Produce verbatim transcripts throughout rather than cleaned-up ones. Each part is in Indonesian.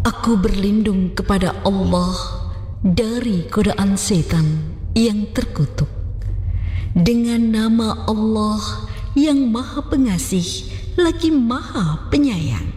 Aku berlindung kepada Allah dari godaan setan yang terkutuk. Dengan nama Allah yang Maha Pengasih lagi Maha Penyayang.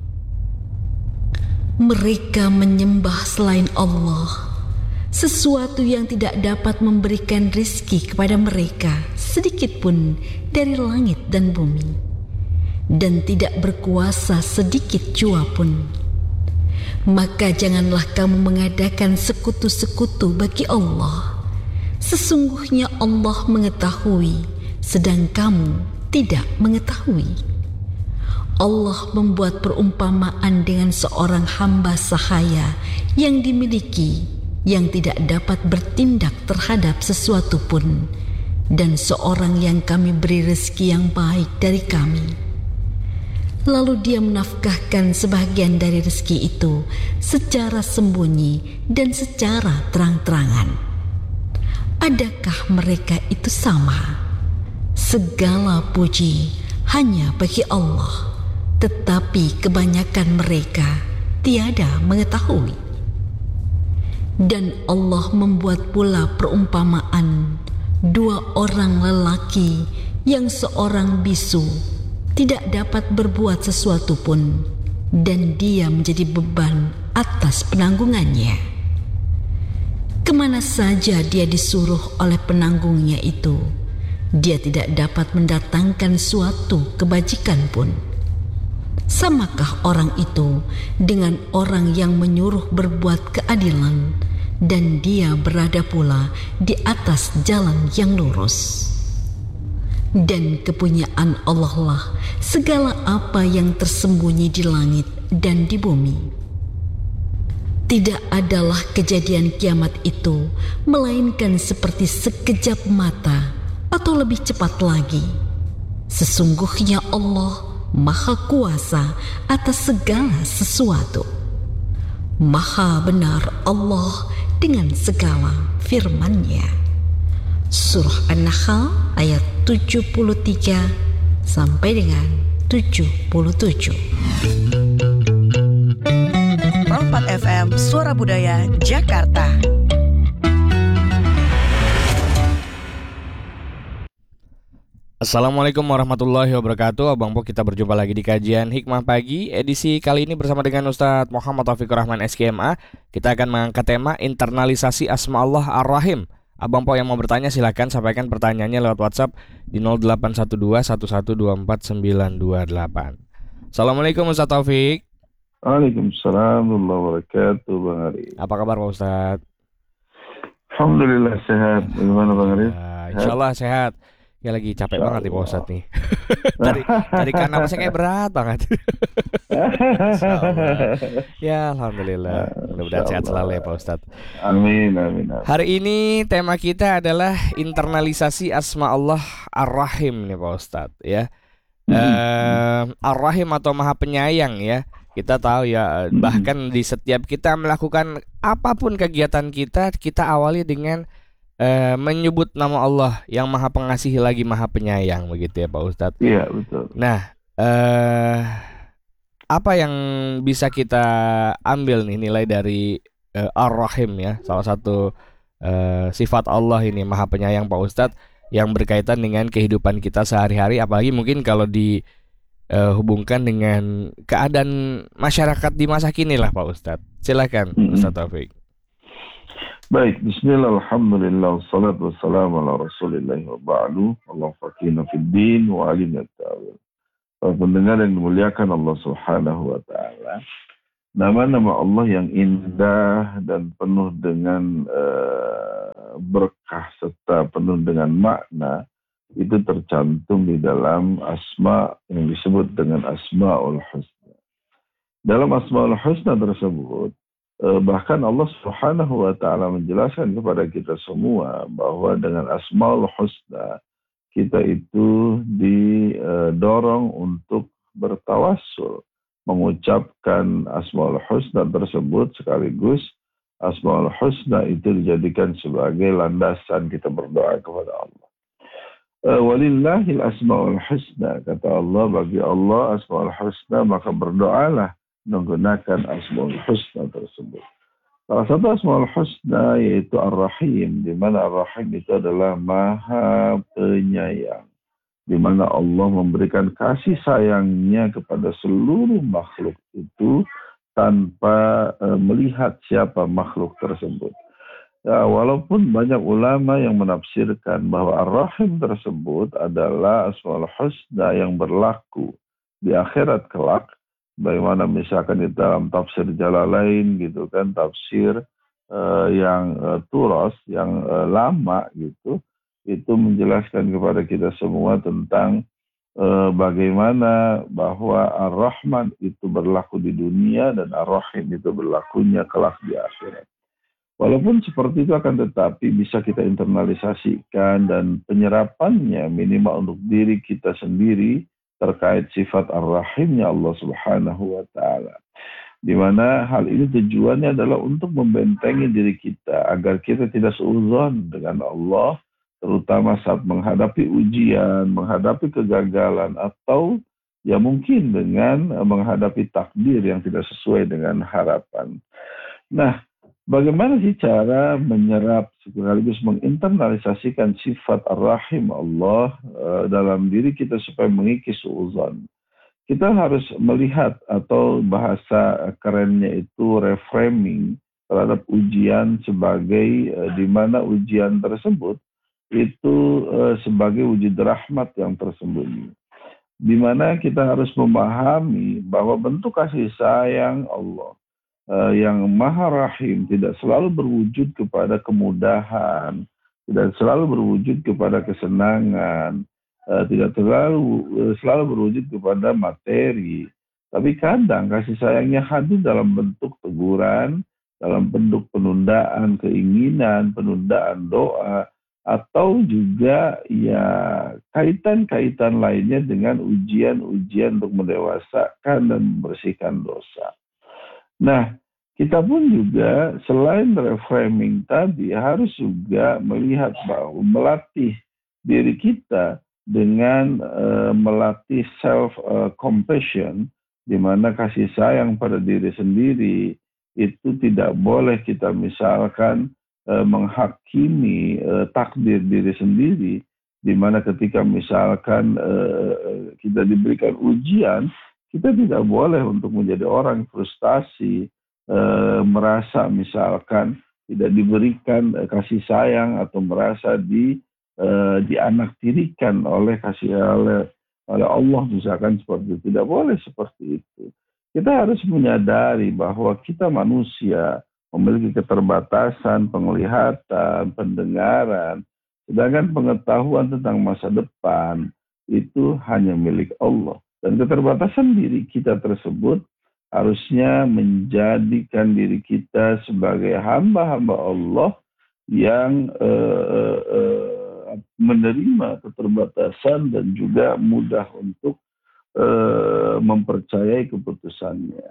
Mereka menyembah selain Allah, sesuatu yang tidak dapat memberikan rizki kepada mereka sedikit pun dari langit dan bumi, dan tidak berkuasa sedikit jua pun. Maka janganlah kamu mengadakan sekutu-sekutu bagi Allah. Sesungguhnya Allah mengetahui, sedang kamu tidak mengetahui. Allah membuat perumpamaan dengan seorang hamba sahaya yang dimiliki, yang tidak dapat bertindak terhadap sesuatu pun, dan seorang yang kami beri rezeki yang baik dari kami. Lalu dia menafkahkan sebahagian dari rezeki itu secara sembunyi dan secara terang-terangan. Adakah mereka itu sama? Segala puji hanya bagi Allah, tetapi kebanyakan mereka tiada mengetahui. Dan Allah membuat pula perumpamaan dua orang lelaki yang seorang bisu tidak dapat berbuat sesuatu pun, dan dia menjadi beban atas penanggungannya. Kemana saja dia disuruh oleh penanggungnya itu, dia tidak dapat mendatangkan suatu kebajikan pun. Samakah orang itu dengan orang yang menyuruh berbuat keadilan, dan dia berada pula di atas jalan yang lurus? Dan kepunyaan Allah lah segala apa yang tersembunyi di langit dan di bumi. Tidak adalah kejadian kiamat itu melainkan seperti sekejap mata, atau lebih cepat lagi. Sesungguhnya Allah Maha Kuasa atas segala sesuatu. Maha benar Allah dengan segala firman-Nya. Surah An-Nahl ayat tujuh puluh tiga sampai dengan tujuh puluh tujuh. empat F M Suara Budaya Jakarta. Assalamualaikum warahmatullahi wabarakatuh. Abang Po, kita berjumpa lagi di kajian Hikmah Pagi. Edisi kali ini bersama dengan Ustadz Muhammad Taufikur Rahman S K M A. Kita akan mengangkat tema internalisasi Asma Allah Ar-Rahim. Abang Po yang mau bertanya silakan sampaikan pertanyaannya lewat WhatsApp di nol delapan satu dua satu satu dua empat sembilan dua delapan. Assalamualaikum Ustadz Taufik. Waalaikumsalam warahmatullahi wabarakatuh, Bang Ari. Apa kabar Pak Ustadz? Alhamdulillah sehat. Bagaimana Bang Ari? Uh, Insyaallah sehat. Ya lagi capek Insya banget nih Pak Ustadz nih. Tadi tadi karena masih kayak berat banget. Ya alhamdulillah. Mudah-mudahan sehat selalu ya Pak Ustadz. Amin, amin, amin. Hari ini tema kita adalah internalisasi Asma Allah Ar-Rahim nih Pak Ustadz ya. Hmm. Uh, Ar-Rahim atau Maha Penyayang ya. Kita tahu ya, hmm. bahkan di setiap kita melakukan apapun kegiatan kita, kita awali dengan Uh, menyebut nama Allah yang Maha Pengasih lagi Maha Penyayang, begitu ya Pak Ustadz. Iya betul. Nah, uh, apa yang bisa kita ambil nih nilai dari uh, Ar-Rahim ya, salah satu uh, sifat Allah ini Maha Penyayang Pak Ustadz, yang berkaitan dengan kehidupan kita sehari-hari, apalagi mungkin kalau dihubungkan uh, dengan keadaan masyarakat di masa kini lah Pak Ustadz. Silakan hmm. Ustadz Taufik. Baik, bismillah, alhamdulillah, wassalatu wassalamu ala rasulillah wa ba'du. Allah faqihna fid din wa alimna ta'awil. Para pendengar yang dimuliakan Allah subhanahu wa ta'ala, nama-nama Allah yang indah dan penuh dengan uh, berkah serta penuh dengan makna, itu tercantum di dalam asma yang disebut dengan Asmaul Husna. Dalam Asmaul Husna tersebut, bahkan Allah Subhanahu wa taala menjelaskan kepada kita semua bahwa dengan Asmaul Husna kita itu didorong untuk bertawassul, mengucapkan Asmaul Husna tersebut sekaligus Asmaul Husna itu dijadikan sebagai landasan kita berdoa kepada Allah. Walillahil Asmaul Husna, kata Allah, bagi Allah Asmaul Husna, maka berdoalah menggunakan Asmaul Husna tersebut. Salah satu Asmaul Husna yaitu Ar-Rahim, di mana Ar-Rahim itu adalah Maha Penyayang, di mana Allah memberikan kasih sayangnya kepada seluruh makhluk itu tanpa uh, melihat siapa makhluk tersebut. Ya, walaupun banyak ulama yang menafsirkan bahwa Ar-Rahim tersebut adalah Asmaul Husna yang berlaku di akhirat kelak, bagaimana misalkan di dalam tafsir Jalalain gitu kan, tafsir uh, yang uh, turos, yang uh, lama gitu, itu menjelaskan kepada kita semua tentang uh, bagaimana bahwa Ar-Rahman itu berlaku di dunia dan Ar-Rahim itu berlakunya kelak di akhirat. Walaupun seperti itu akan tetapi bisa kita internalisasikan dan penyerapannya minimal untuk diri kita sendiri terkait sifat Ar-Rahimnya Allah Subhanahu wa Ta'ala. Di mana hal ini tujuannya adalah untuk membentengi diri kita agar kita tidak seuzon dengan Allah, terutama saat menghadapi ujian, menghadapi kegagalan, atau ya mungkin dengan menghadapi takdir yang tidak sesuai dengan harapan. Nah, bagaimana sih cara menyerap sekaligus menginternalisasikan sifat Ar-Rahim Allah uh, dalam diri kita supaya mengikis suuzon? Kita harus melihat, atau bahasa kerennya itu reframing terhadap ujian sebagai uh, di mana ujian tersebut itu uh, sebagai wujud rahmat yang tersembunyi. Di mana kita harus memahami bahwa bentuk kasih sayang Allah Uh, yang Maha Rahim tidak selalu berwujud kepada kemudahan, tidak selalu berwujud kepada kesenangan, uh, tidak selalu uh, selalu berwujud kepada materi. Tapi kadang kasih sayangnya hadir dalam bentuk teguran, dalam bentuk penundaan keinginan, penundaan doa, atau juga ya kaitan-kaitan lainnya dengan ujian-ujian untuk mendewasakan dan membersihkan dosa. Nah, kita pun juga selain reframing tadi harus juga melihat bahwa melatih diri kita dengan uh, melatih self uh, compassion, di mana kasih sayang pada diri sendiri itu tidak boleh kita misalkan uh, menghakimi uh, takdir diri sendiri, di mana ketika misalkan uh, kita diberikan ujian, kita tidak boleh untuk menjadi orang frustasi, e, merasa misalkan tidak diberikan e, kasih sayang atau merasa di e, dianaktirikan oleh kasih oleh, oleh Allah misalkan seperti itu. Tidak boleh seperti itu. Kita harus menyadari bahwa kita manusia memiliki keterbatasan penglihatan, pendengaran, sedangkan pengetahuan tentang masa depan itu hanya milik Allah. Dan keterbatasan diri kita tersebut harusnya menjadikan diri kita sebagai hamba-hamba Allah yang uh, uh, menerima keterbatasan dan juga mudah untuk uh, mempercayai keputusannya.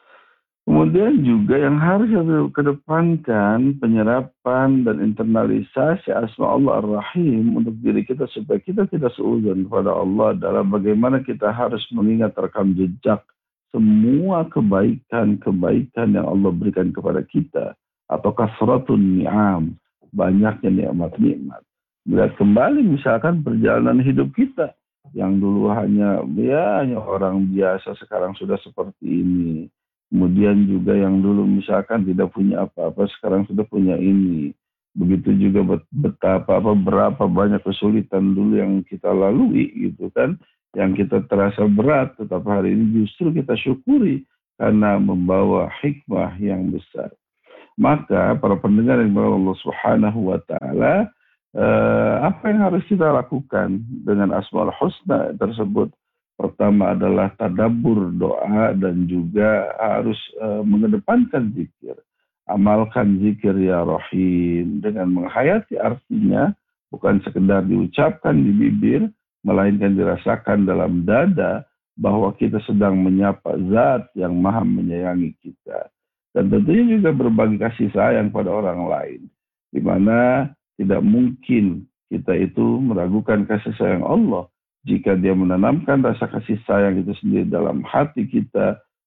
Kemudian juga yang harus kedepankan penyerapan dan internalisasi asma Allah Ar-Rahim untuk diri kita supaya kita tidak seuzon kepada Allah dalam bagaimana kita harus mengingat rekam jejak semua kebaikan-kebaikan yang Allah berikan kepada kita, atau kasratun ni'am, banyaknya nikmat-nikmat. Melihat kembali misalkan perjalanan hidup kita yang dulu hanya ya hanya orang biasa sekarang sudah seperti ini. Kemudian juga yang dulu misalkan tidak punya apa-apa, sekarang sudah punya ini. Begitu juga betapa apa berapa banyak kesulitan dulu yang kita lalui gitu kan, yang kita terasa berat, tetapi hari ini justru kita syukuri karena membawa hikmah yang besar. Maka para pendengar yang berdoa Allah Subhanahu wa Ta'ala, eh, apa yang harus kita lakukan dengan Asmaul Husna tersebut? Pertama adalah tadabbur doa dan juga harus uh, mengedepankan zikir. Amalkan zikir ya Rahim dengan menghayati artinya, bukan sekedar diucapkan di bibir, melainkan dirasakan dalam dada bahwa kita sedang menyapa zat yang maha menyayangi kita. Dan tentunya juga berbagi kasih sayang pada orang lain, di mana tidak mungkin kita itu meragukan kasih sayang Allah jika dia menanamkan rasa kasih sayang itu sendiri dalam hati kita,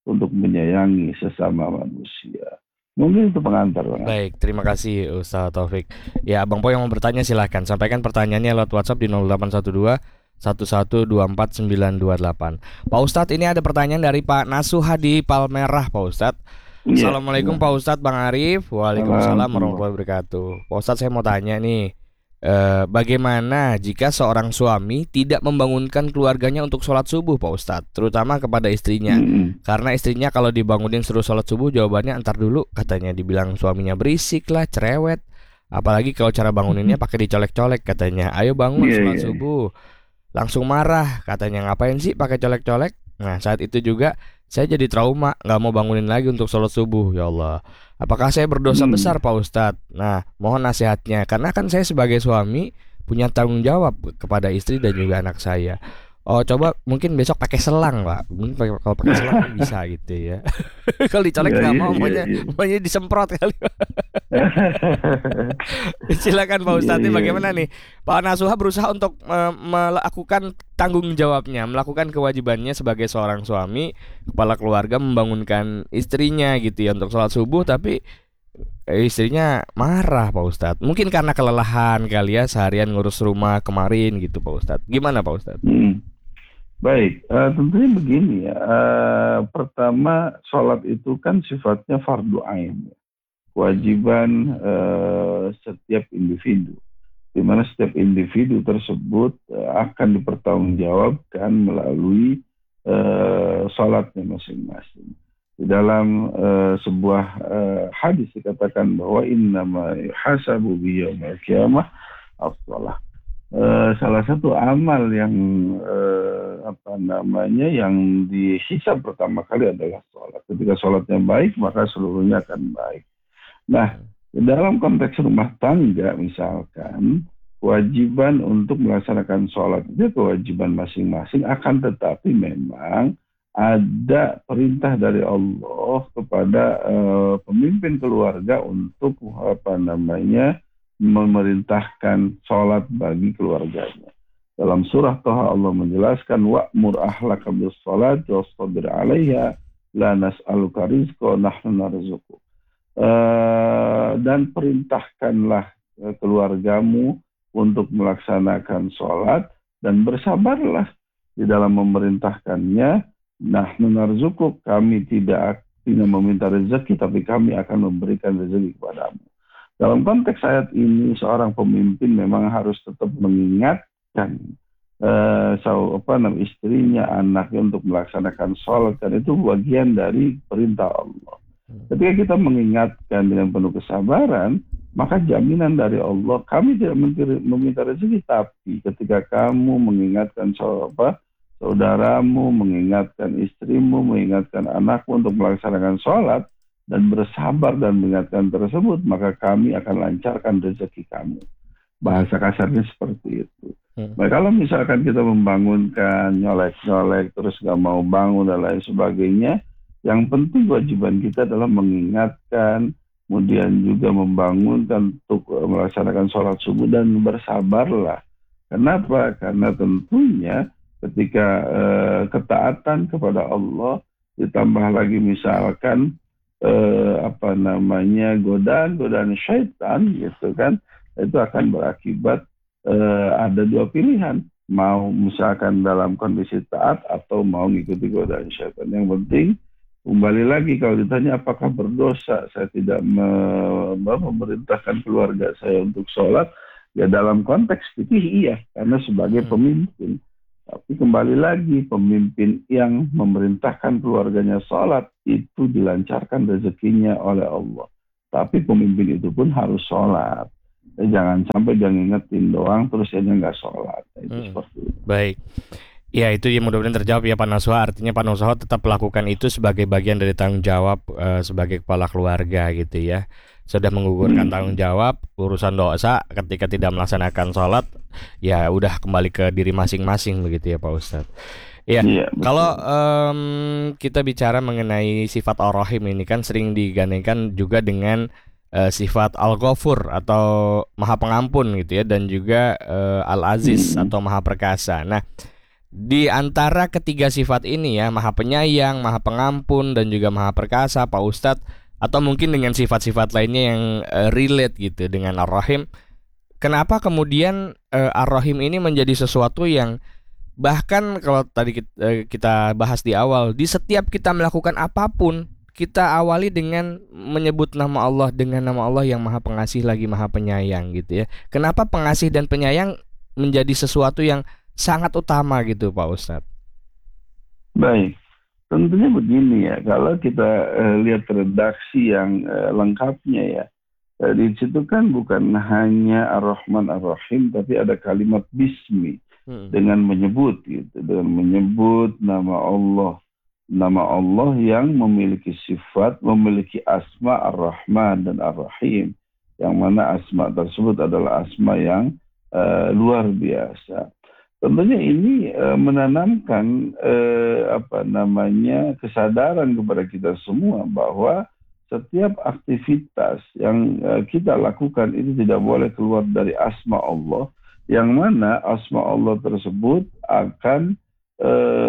untuk menyayangi sesama manusia. Mungkin itu pengantar, Bang. Baik, terima kasih Ustaz Taufik. Ya, Abang Po yang mau bertanya silahkan sampaikan pertanyaannya lewat WhatsApp di nol delapan satu dua satu satu dua empat sembilan dua delapan. Pak Ustadz, ini ada pertanyaan dari Pak Nasuha di Palmerah, Pak Ustadz. Ya. Assalamualaikum Pak Ustadz, Bang Arif. Waalaikumsalam warahmatullahi wabarakatuh. Pak Ustadz, saya mau tanya nih, eh, bagaimana jika seorang suami tidak membangunkan keluarganya untuk sholat subuh, Pak Ustadz, terutama kepada istrinya? Mm-mm. Karena istrinya kalau dibangunin suruh sholat subuh, jawabannya antar dulu, katanya. Dibilang suaminya berisik lah, cerewet. Apalagi kalau cara banguninnya pakai dicolek-colek, katanya. Ayo bangun Iya, sholat iya. subuh. Langsung marah, katanya. Ngapain sih pakai colek-colek? Nah, saat itu juga saya jadi trauma, nggak mau bangunin lagi untuk sholat subuh. Ya Allah, apakah saya berdosa Hmm. besar, Pak Ustadz? Nah, mohon nasihatnya. Karena kan saya sebagai suami punya tanggung jawab kepada istri dan juga anak saya. Oh, coba mungkin besok pakai selang, Pak. Mungkin pakai- kalau pakai selang bisa gitu ya. Kalau dicolek Iya, nggak iya, mau, iya, maunya, iya. maunya disemprot kali. Silakan Pak Ustadz, Iya, iya. bagaimana nih? Pak Nasuha berusaha untuk eh, melakukan tanggung jawabnya, melakukan kewajibannya sebagai seorang suami, kepala keluarga, membangunkan istrinya gitu ya untuk sholat subuh, tapi eh, istrinya marah, Pak Ustadz. Mungkin karena kelelahan kali ya, seharian ngurus rumah kemarin gitu, Pak Ustadz. Gimana Pak Ustadz? Hmm. Baik, eh, tentunya begini ya. Eh, pertama, sholat itu kan sifatnya fardu ain, ya. Kewajiban eh, setiap individu, di mana setiap individu tersebut eh, akan dipertanggungjawabkan melalui eh, sholatnya masing-masing. Di dalam eh, sebuah eh, hadis dikatakan bahwa innama yuhasabu bi yaumil qiyamah as-shalah. Eh, salah satu amal yang eh, apa namanya yang dihisab pertama kali adalah sholat. Ketika sholatnya baik, maka seluruhnya akan baik. Nah, dalam konteks rumah tangga misalkan, kewajiban untuk melaksanakan sholat itu kewajiban masing-masing, akan tetapi memang ada perintah dari Allah kepada eh, pemimpin keluarga untuk apa namanya memerintahkan sholat bagi keluarganya. Dalam surah Taha Allah menjelaskan wa'mur ahlaka bis sholat wastabir 'alaiha la nas'aluka rizqa nahnu narzuquk. Uh, dan perintahkanlah uh, keluargamu untuk melaksanakan sholat dan bersabarlah di dalam memerintahkannya. Nahnu narzukuk, kami tidak tidak meminta rezeki, tapi kami akan memberikan rezeki kepadamu. Dalam konteks ayat ini, seorang pemimpin memang harus tetap mengingatkan uh, so, apa namanya istrinya, anaknya untuk melaksanakan sholat, dan itu bagian dari perintah Allah. Ketika kita mengingatkan dengan penuh kesabaran, maka jaminan dari Allah, kami tidak meminta rezeki, tapi ketika kamu mengingatkan apa, saudaramu, mengingatkan istrimu, mengingatkan anakmu untuk melaksanakan sholat, dan bersabar dan mengingatkan tersebut, maka kami akan lancarkan rezeki kamu. Bahasa kasarnya seperti itu. Hmm. Nah, kalau misalkan kita membangunkan, nyolek-nyolek, terus gak mau bangun dan lain sebagainya, yang penting kewajiban kita adalah mengingatkan, kemudian juga membangunkan untuk melaksanakan sholat subuh dan bersabarlah. Kenapa? Karena tentunya ketika eh, ketaatan kepada Allah ditambah lagi misalkan eh, apa namanya godaan-godaan syaitan gitu kan, itu akan berakibat eh, ada dua pilihan, mau misalkan dalam kondisi taat atau mau mengikuti godaan syaitan. Yang penting kembali lagi kalau ditanya apakah berdosa saya tidak me- memerintahkan keluarga saya untuk sholat, ya dalam konteks fikih iya, karena sebagai pemimpin. Tapi kembali lagi, pemimpin yang memerintahkan keluarganya sholat itu dilancarkan rezekinya oleh Allah. Tapi pemimpin itu pun harus sholat. Ya, jangan sampai dia ngingetin doang terus dia nggak sholat. Itu hmm. seperti itu. Baik. Ya, itu ya, mudah-mudahan terjawab ya Pak Nasuha. Artinya Pak Nasuha tetap melakukan itu sebagai bagian dari tanggung jawab uh, sebagai kepala keluarga gitu ya. Sudah menggugurkan tanggung jawab urusan dosa ketika tidak melaksanakan sholat, ya udah kembali ke diri masing-masing begitu ya Pak Ustadz. Ya, Iya, kalau um, kita bicara mengenai sifat Ar-Rahim ini kan sering digandengkan juga dengan uh, sifat Al-Ghafur atau Maha Pengampun gitu ya, dan juga uh, Al-Aziz atau Maha Perkasa. Nah, Di antara ketiga sifat ini ya, Maha Penyayang, Maha Pengampun, dan juga Maha Perkasa, Pak Ustadz, atau mungkin dengan sifat-sifat lainnya yang uh, relate gitu dengan Ar-Rahim, kenapa kemudian uh, Ar-Rahim ini menjadi sesuatu yang bahkan kalau tadi kita, uh, kita bahas di awal, di setiap kita melakukan apapun, kita awali dengan menyebut nama Allah, dengan nama Allah yang Maha Pengasih lagi Maha Penyayang gitu ya. Kenapa pengasih dan penyayang menjadi sesuatu yang sangat utama gitu Pak Ustadz? Baik. Tentunya begini ya, kalau kita uh, lihat redaksi yang uh, lengkapnya ya, uh, di situ kan bukan hanya Ar-Rahman Ar-Rahim, tapi ada kalimat Bismi, hmm. dengan menyebut gitu, dengan menyebut nama Allah, nama Allah yang memiliki sifat, memiliki asma Ar-Rahman dan Ar-Rahim, yang mana asma tersebut adalah asma yang uh, luar biasa. Tentunya ini e, menanamkan e, apa namanya kesadaran kepada kita semua bahwa setiap aktivitas yang e, kita lakukan itu tidak boleh keluar dari asma Allah, yang mana asma Allah tersebut akan e,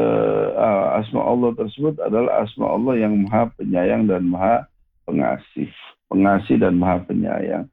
asma Allah tersebut adalah asma Allah yang Maha Penyayang dan Maha Pengasih, pengasih dan Maha Penyayang.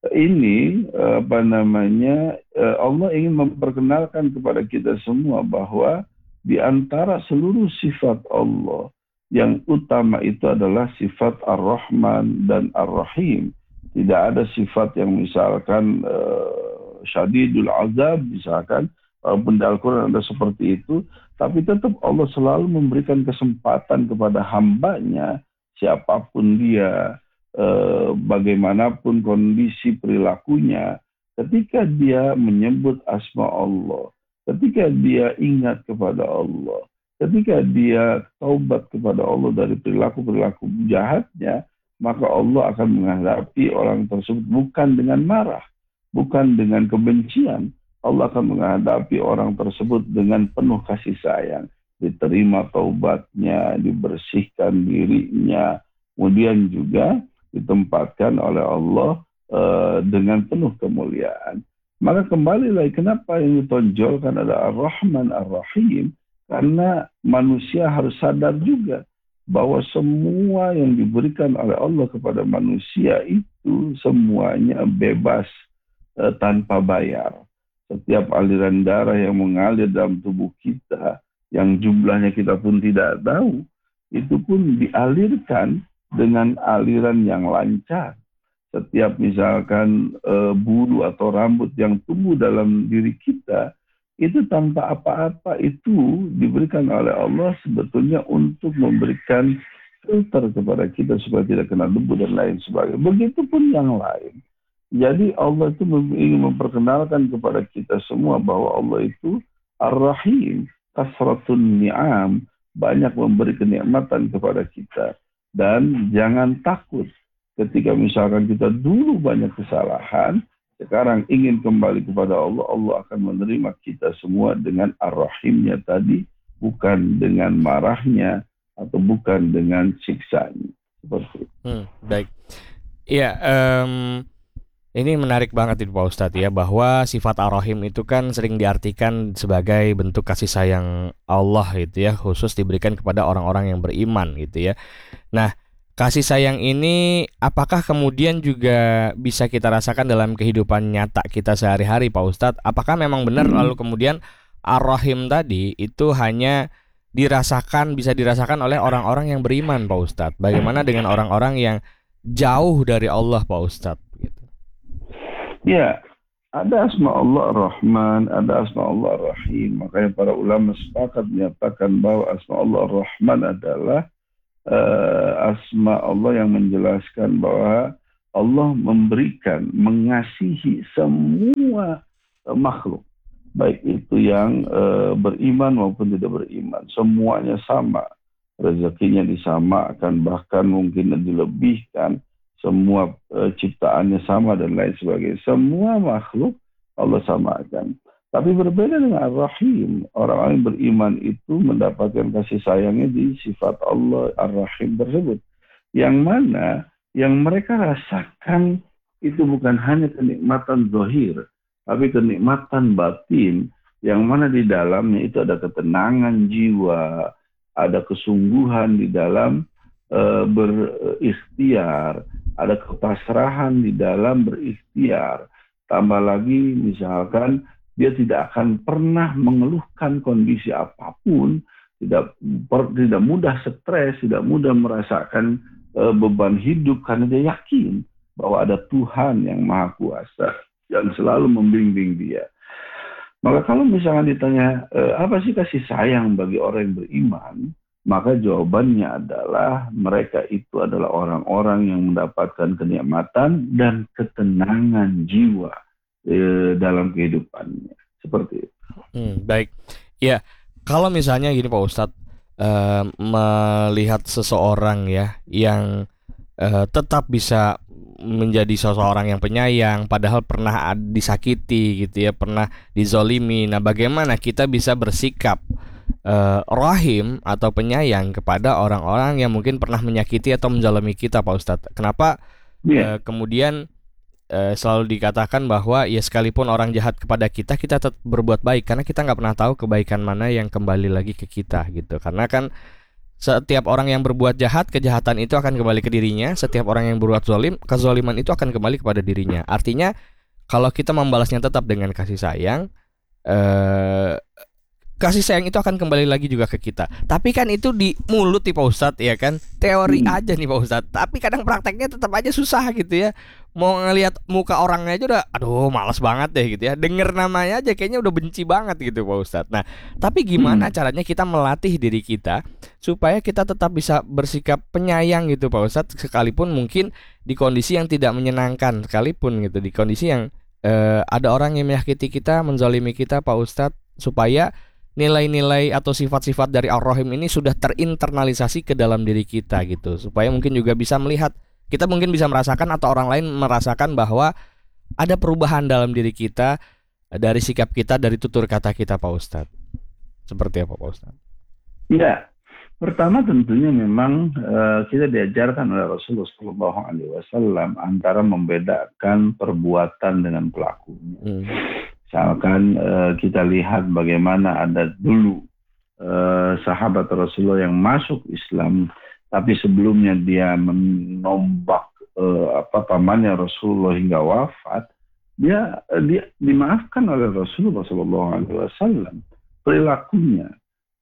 Ini apa namanya, Allah ingin memperkenalkan kepada kita semua bahwa di antara seluruh sifat Allah yang utama itu adalah sifat Ar-Rahman dan Ar-Rahim. Tidak ada sifat yang misalkan uh, syadidul azab misalkan, walaupun di Al-Quran ada seperti itu, tapi tetap Allah selalu memberikan kesempatan kepada hambanya, siapapun dia, Eh, bagaimanapun kondisi perilakunya, ketika dia menyebut asma Allah, ketika dia ingat kepada Allah, ketika dia taubat kepada Allah dari perilaku-perilaku jahatnya, maka Allah akan menghadapi orang tersebut bukan dengan marah, bukan dengan kebencian. Allah akan menghadapi orang tersebut dengan penuh kasih sayang, diterima taubatnya, dibersihkan dirinya, kemudian juga ditempatkan oleh Allah uh, dengan penuh kemuliaan. Maka kembali lagi, kenapa yang ditonjolkan adalah Ar-Rahman Ar-Rahim? Karena manusia harus sadar juga bahwa semua yang diberikan oleh Allah kepada manusia itu semuanya bebas uh, tanpa bayar. Setiap aliran darah yang mengalir dalam tubuh kita, yang jumlahnya kita pun tidak tahu, itu pun dialirkan dengan aliran yang lancar. Setiap misalkan e, bulu atau rambut yang tumbuh dalam diri kita, itu tanpa apa-apa itu diberikan oleh Allah sebetulnya untuk memberikan filter kepada kita supaya tidak kena debu dan lain sebagainya. Begitupun yang lain. Jadi Allah itu ingin memperkenalkan kepada kita semua bahwa Allah itu Ar-Rahim, kasratun ni'am, banyak memberi kenikmatan kepada kita. Dan jangan takut ketika misalkan kita dulu banyak kesalahan, sekarang ingin kembali kepada Allah, Allah akan menerima kita semua dengan Ar-Rahimnya tadi, bukan dengan marahnya atau bukan dengan siksanya. Seperti itu. Hmm, baik. Iya, um, ini menarik banget itu Pak Ustadz ya, bahwa sifat Ar-Rahim itu kan sering diartikan sebagai bentuk kasih sayang Allah gitu ya, khusus diberikan kepada orang-orang yang beriman gitu ya. Nah, kasih sayang ini apakah kemudian juga bisa kita rasakan dalam kehidupan nyata kita sehari-hari Pak Ustadz? Apakah memang benar hmm. lalu kemudian Ar-Rahim tadi itu hanya dirasakan, bisa dirasakan oleh orang-orang yang beriman Pak Ustadz? Bagaimana dengan orang-orang yang jauh dari Allah Pak Ustadz? Gitu. Ya, ada asma Allah Ar-Rahman, ada asma Allah Ar-Rahim. Makanya para ulama sepakat menyatakan bahwa asma Allah Ar-Rahman adalah Uh, asma Allah yang menjelaskan bahwa Allah memberikan, mengasihi semua uh, makhluk, baik itu yang uh, beriman maupun tidak beriman, semuanya sama, rezekinya disamakan, bahkan mungkin dilebihkan, semua uh, ciptaannya sama dan lain sebagainya, semua makhluk Allah samakan. Tapi berbeda dengan Ar-Rahim, orang-orang yang beriman itu mendapatkan kasih sayangnya di sifat Allah Ar-Rahim tersebut. Yang mana yang mereka rasakan itu bukan hanya kenikmatan zahir, tapi kenikmatan batin yang mana di dalamnya itu ada ketenangan jiwa, ada kesungguhan di dalam uh, berikhtiar, ada kepasrahan di dalam berikhtiar. Tambah lagi misalkan dia tidak akan pernah mengeluhkan kondisi apapun, tidak per, tidak mudah stres, tidak mudah merasakan uh, beban hidup karena dia yakin bahwa ada Tuhan yang Maha Kuasa yang selalu membimbing dia. Maka kalau misalnya ditanya, e, apa sih kasih sayang bagi orang yang beriman? Maka jawabannya adalah mereka itu adalah orang-orang yang mendapatkan kenikmatan dan ketenangan jiwa e, dalam kehidupannya. Seperti itu. Hmm, baik. Ya, kalau misalnya gini Pak Ustadz, e, melihat seseorang ya yang e, tetap bisa menjadi seseorang yang penyayang padahal pernah disakiti gitu ya, pernah dizolimi. Nah, bagaimana kita bisa bersikap uh, rahim atau penyayang kepada orang-orang yang mungkin pernah menyakiti atau menzalimi kita, Pak Ustadz? Kenapa yeah. uh, kemudian uh, selalu dikatakan bahwa ya sekalipun orang jahat kepada kita, kita tetap berbuat baik karena kita nggak pernah tahu kebaikan mana yang kembali lagi ke kita gitu. Karena kan setiap orang yang berbuat jahat, kejahatan itu akan kembali ke dirinya. Setiap orang yang berbuat zalim, kezaliman itu akan kembali kepada dirinya. Artinya kalau kita membalasnya tetap dengan kasih sayang, eh, kasih sayang itu akan kembali lagi juga ke kita. Tapi kan itu di mulut nih Pak Ustadz, ya kan, teori aja nih Pak Ustadz. Tapi kadang prakteknya tetap aja susah gitu ya. Mau ngelihat muka orangnya aja udah, aduh malas banget deh gitu ya. Denger namanya aja kayaknya udah benci banget gitu Pak Ustadz. Nah, tapi gimana hmm. caranya kita melatih diri kita supaya kita tetap bisa bersikap penyayang gitu Pak Ustadz, sekalipun mungkin di kondisi yang tidak menyenangkan sekalipun gitu, di kondisi yang eh, ada orang yang menyakiti kita, menzalimi kita Pak Ustadz, supaya nilai-nilai atau sifat-sifat dari Ar-Rahim ini sudah terinternalisasi ke dalam diri kita gitu, supaya mungkin juga bisa melihat, kita mungkin bisa merasakan atau orang lain merasakan bahwa ada perubahan dalam diri kita dari sikap kita, dari tutur kata kita Pak Ustadz. Seperti apa Pak Ustadz? Ya, pertama tentunya memang uh, kita diajarkan oleh Rasulullah shallallahu alaihi wasallam antara membedakan perbuatan dengan pelakunya. Hmm. Misalkan uh, kita lihat bagaimana ada dulu uh, sahabat Rasulullah yang masuk Islam, tapi sebelumnya dia menombak uh, apa pamannya Rasulullah hingga wafat, dia dia dimaafkan oleh Rasulullah shallallahu alaihi wasallam perilakunya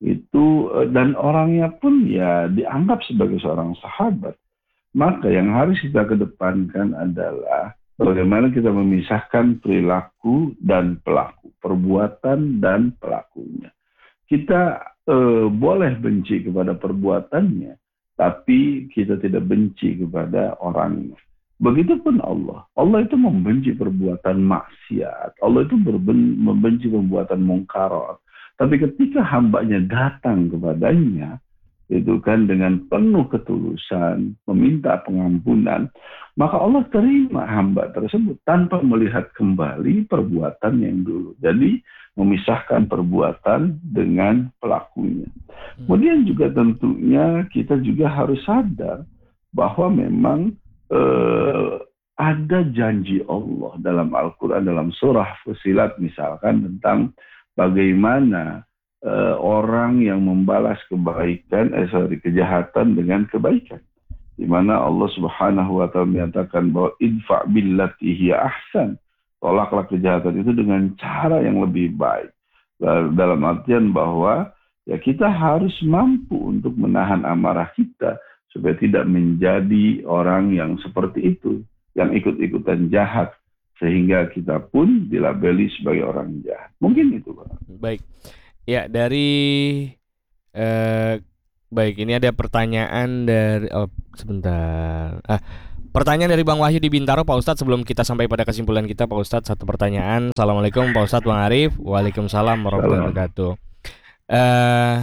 itu, dan orangnya pun ya dianggap sebagai seorang sahabat. Maka yang harus kita kedepankan adalah bagaimana kita memisahkan perilaku dan pelaku, perbuatan dan pelakunya. Kita eh, boleh benci kepada perbuatannya, tapi kita tidak benci kepada orangnya. Begitupun Allah. Allah itu membenci perbuatan maksiat. Allah itu berben- membenci perbuatan mungkarat. Tapi ketika hambanya datang kepadanya, itu kan dengan penuh ketulusan, meminta pengampunan, maka Allah terima hamba tersebut tanpa melihat kembali perbuatan yang dulu. Jadi memisahkan perbuatan dengan pelakunya. Kemudian juga tentunya kita juga harus sadar bahwa memang eh, ada janji Allah dalam Al-Quran, dalam surah Fussilat misalkan, tentang bagaimana uh, orang yang membalas kebaikan, eh sorry, kejahatan dengan kebaikan. Di mana Allah Subhanahu wa taala menyatakan bahwa idfa billati hiya ahsan. Tolaklah kejahatan itu dengan cara yang lebih baik. Dalam artian bahwa ya kita harus mampu untuk menahan amarah kita supaya tidak menjadi orang yang seperti itu, yang ikut-ikutan jahat, sehingga kita pun dilabeli sebagai orang jahat. Mungkin itu, Pak. Baik. Ya, dari eh, baik, ini ada pertanyaan dari oh sebentar. Ah, pertanyaan dari Bang Wahyu di Bintaro, Pak Ustadz, sebelum kita sampai pada kesimpulan kita, Pak Ustadz, satu pertanyaan. Assalamualaikum Pak Ustadz, Bang Arif. Waalaikumsalam warahmatullahi wabarakatuh. Eh,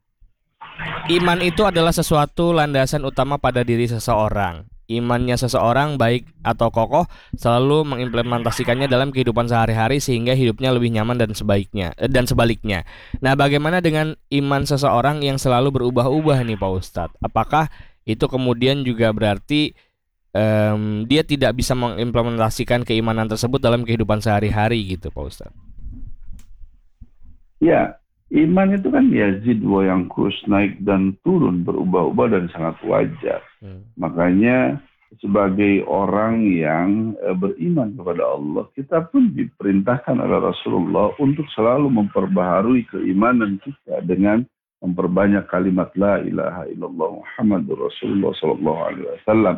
iman itu adalah sesuatu landasan utama pada diri seseorang. Imannya seseorang baik atau kokoh selalu mengimplementasikannya dalam kehidupan sehari-hari sehingga hidupnya lebih nyaman dan sebaiknya eh, dan sebaliknya. Nah, bagaimana dengan iman seseorang yang selalu berubah-ubah nih Pak Ustadz? Apakah itu kemudian juga berarti um, dia tidak bisa mengimplementasikan keimanan tersebut dalam kehidupan sehari-hari gitu Pak Ustadz? Ya, iman itu kan yazid wa yanqus, naik dan turun, berubah-ubah dan sangat wajar. Hmm. Makanya sebagai orang yang eh, beriman kepada Allah, kita pun diperintahkan oleh Rasulullah untuk selalu memperbaharui keimanan kita dengan memperbanyak kalimat la ilaha illallah Muhammadur Rasulullah sallallahu alaihi wasallam.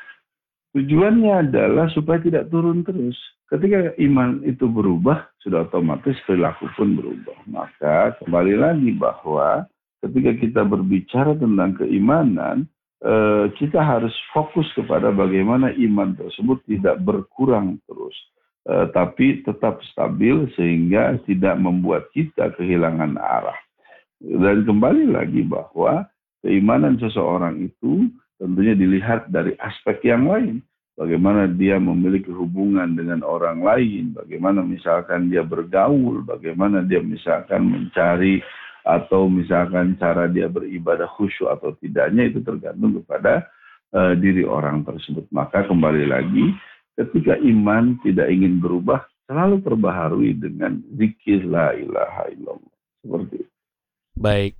Tujuannya adalah supaya tidak turun terus. Ketika iman itu berubah, sudah otomatis perilaku pun berubah. Maka kembali lagi bahwa ketika kita berbicara tentang keimanan, eh, kita harus fokus kepada bagaimana iman tersebut tidak berkurang terus, eh, tapi tetap stabil sehingga tidak membuat kita kehilangan arah. Dan kembali lagi bahwa keimanan seseorang itu tentunya dilihat dari aspek yang lain. Bagaimana dia memiliki hubungan dengan orang lain, bagaimana misalkan dia bergaul, bagaimana dia misalkan mencari atau misalkan cara dia beribadah khusyuk atau tidaknya, itu tergantung kepada uh, diri orang tersebut. Maka kembali lagi, ketika iman tidak ingin berubah, selalu perbaharui dengan zikir la ilaha illallah. Seperti itu. Baik.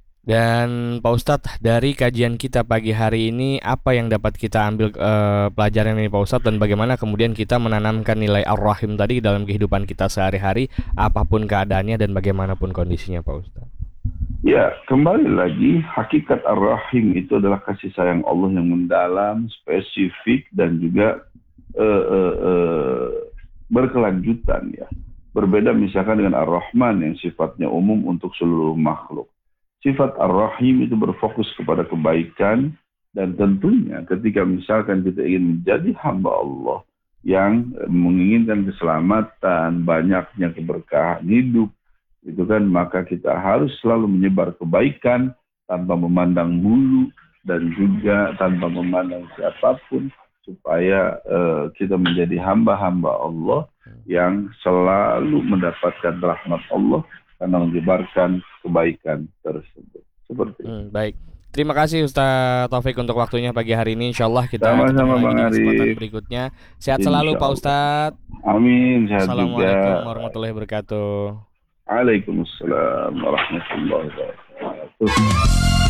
Dan Pak Ustadz, dari kajian kita pagi hari ini, apa yang dapat kita ambil eh, pelajaran ini Pak Ustadz, dan bagaimana kemudian kita menanamkan nilai Ar-Rahim tadi dalam kehidupan kita sehari-hari, apapun keadaannya dan bagaimanapun kondisinya Pak Ustadz? Ya, kembali lagi, hakikat Ar-Rahim itu adalah kasih sayang Allah yang mendalam, spesifik, dan juga uh, uh, uh, berkelanjutan ya. Berbeda misalkan dengan Ar-Rahman yang sifatnya umum untuk seluruh makhluk. Sifat Ar-Rahim itu berfokus kepada kebaikan, dan tentunya ketika misalkan kita ingin menjadi hamba Allah yang menginginkan keselamatan, banyaknya keberkahan hidup, itu kan maka kita harus selalu menyebar kebaikan tanpa memandang bulu dan juga tanpa memandang siapapun, supaya uh, kita menjadi hamba-hamba Allah yang selalu mendapatkan rahmat Allah karena menyebarkan kebaikan tersebut. Seperti itu. Hmm, baik. Terima kasih Ustaz Taufik untuk waktunya pagi hari ini. Insyaallah kita Sama-sama, ketemu lagi Bang di kesempatan Arif. berikutnya. Sehat selalu Pak Ustadz. Amin. Sehat Assalamualaikum juga. warahmatullahi wabarakatuh. Waalaikumsalam warahmatullahi wabarakatuh.